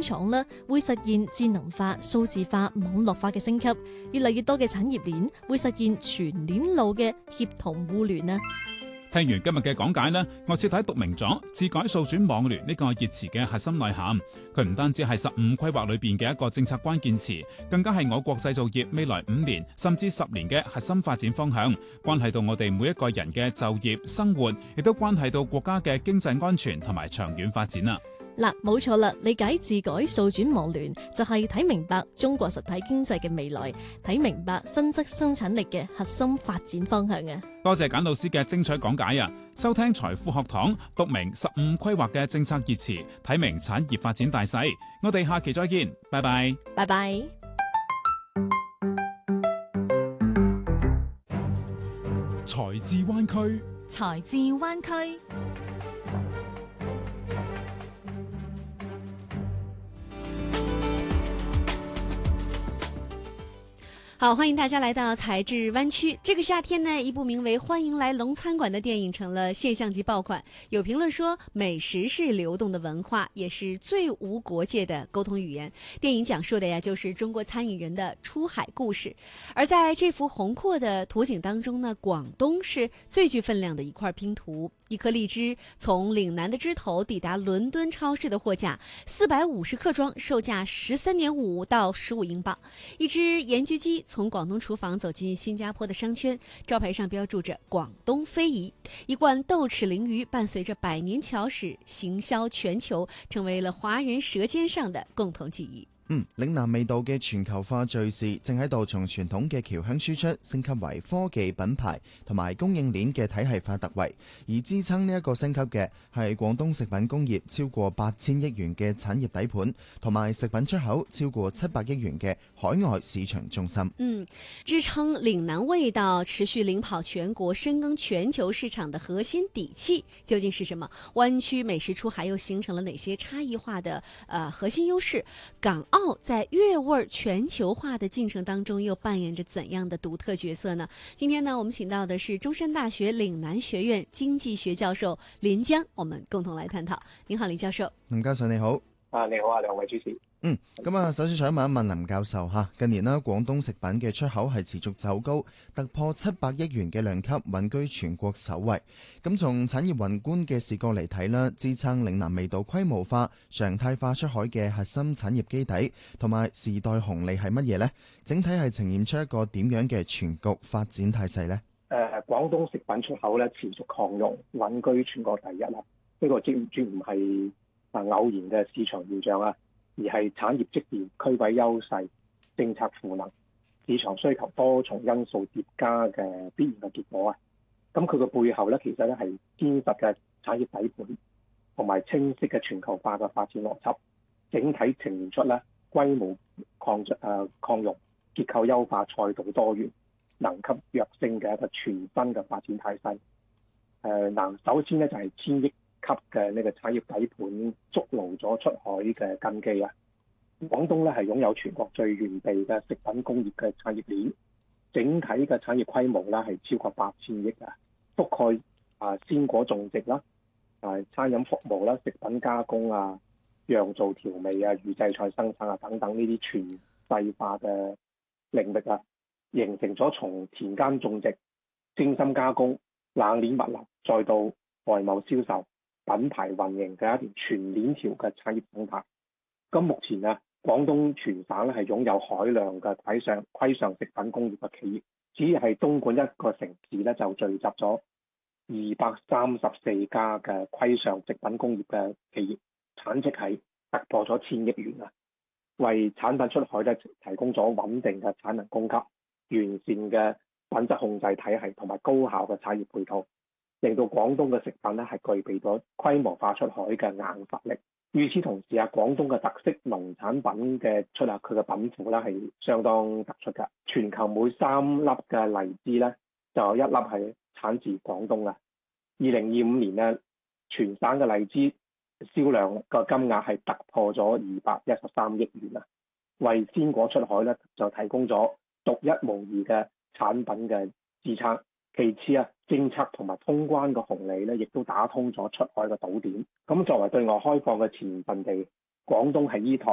廠啦，會實現智能化、數字化、網絡化嘅升級，越嚟越多嘅產業鏈會實現全鏈路嘅協同互聯啊！ 聽完今日嘅講解呢，我徹底讀明咗智改數轉網聯呢個熱詞嘅核心內涵。佢唔單止係15規劃裏邊嘅一個政策關鍵詞，更加係我國製造業未來5年甚至10年嘅核心發展方向，關係到我哋每一個人嘅就業、生活，亦都關係到國家嘅經濟安全同埋長遠發展啊！ 嗱，冇錯啦，理解智改數轉網聯就係睇明白中國實體經濟嘅未來，睇明白新質生產力嘅核心發展方向啊！ 多謝簡老師嘅精彩講解啊！收聽財富學堂，讀明15規劃嘅政策熱詞，睇明產業發展大勢。我哋下期再見，拜拜， 拜拜。 財智灣區， 財智灣區。 好，歡迎大家來到財智灣區。這個夏天呢，一部名為《歡迎來龍餐館》的電影成了現象級爆款。有評論說，美食是流動的文化，也是最無國界的溝通語言。電影講述的呀，就是中國餐飲人的出海故事。而在這幅宏闊的圖景當中呢，廣東是最具分量的一塊拼圖。一顆荔枝從嶺南的枝頭抵達倫敦超市的貨架，450克裝，售價13.5到15英鎊。一隻鹽焗雞從廣東廚房走進新加坡的商圈，招牌上標注着廣東非遺。一罐豆豉鯪魚伴隨着百年橋史行銷全球，成為了華人舌尖上的共同記憶。 嶺南味道嘅全球化敘事正喺度從傳統嘅僑鄉輸出升級為科技品牌同埋供應鏈嘅體系化突圍，而支撐呢一個升級嘅係廣東食品工業超過8000億元嘅產業底盤，同埋食品出口超過700億元嘅海外市場中心。 支撐嶺南味道持續領跑全國、深耕全球市場的核心底氣究竟是什麼？灣區美食出海又形成了哪些差異化的核心優勢？港澳在粵味全球化的進程當中又扮演着怎樣的獨特角色呢？今天呢，我們請到的是中山大學嶺南學院經濟學教授連江，我們共同來探討。您好，林教授。 林教授你好。 你好啊，兩位主持。 咁啊，首先想問一問林教授吓，近年啦，廣東食品嘅出口係持續走高，突破700億元嘅量級，穩居全國首位。咁從產業宏觀嘅視角嚟睇啦，支撐嶺南味道規模化、常態化出海嘅核心產業基底同埋時代紅利係乜嘢呢？整體係呈現出一個點樣嘅全局發展態勢呢？ 廣東食品出口咧持續擴容，穩居全國第一啦。呢個絕唔係偶然嘅市場現象啊，而係產業積澱、區位優勢、政策賦能、市場需求多重因素疊加嘅必然嘅結果啊！咁佢個背後咧，其實咧係堅實嘅產業底盤，同埋清晰嘅全球化嘅發展邏輯，整體呈現出咧規模擴容、結構優化、賽道多元、能級躍升嘅一個全新嘅發展態勢。首先咧就係千億級嘅呢個產業底盤築牢咗出海嘅根基啊！廣東咧係擁有全國最完備嘅食品工業嘅產業鏈，整體嘅產業規模咧係超過8000億啊，覆蓋鮮果種植啦、餐飲服務啦、食品加工啊、釀造調味啊、預製菜生產啊等等呢啲全細化嘅領域啊，形成咗從田間種植、精心加工、冷鏈物流，再到外貿銷售、品牌運營嘅一條全鏈條嘅產業生態。咁目前啊，廣東全省咧係擁有海量嘅規上食品工業嘅企業，只係東莞一個城市咧就聚集咗234家嘅規上食品工業嘅企業，產值係突破咗1000億元啊，為產品出海咧提供咗穩定嘅產能供給、完善嘅品質控制體系同埋高效嘅產業配套，令到廣東嘅食品咧係具備咗規模化出海嘅硬實力。與此同時啊，廣東嘅特色農產品嘅出口，佢嘅品庫咧係相當突出嘅。全球每3粒嘅荔枝咧，就有1粒係產自廣東嘅。2025年咧，全省嘅荔枝銷量個金額係突破咗213億元啊，為鮮果出海咧就提供咗獨一無二嘅產品嘅支撐。其次啊，政策同埋通關嘅紅利咧，亦都打通咗出海嘅堵點。咁作為對外開放嘅前陣地，廣東係依託